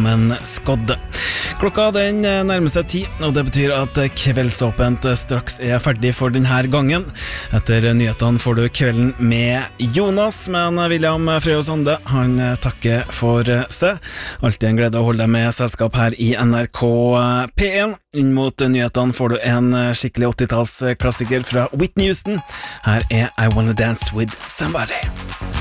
sammen skodde. Klokka den nærmer seg 10, og det betyr at Kveldsåpent straks er ferdig for denne gangen. Etter nyhetene får du Kvelden med Jonas, men William Frøy Sande, han takker for seg. Alltid en glede å holde deg med selskap her i NRK P1. Inn mot nyhetene får du en skikkelig 80-tallsklassiker fra Whitney Houston. Her er I Wanna Dance With Somebody.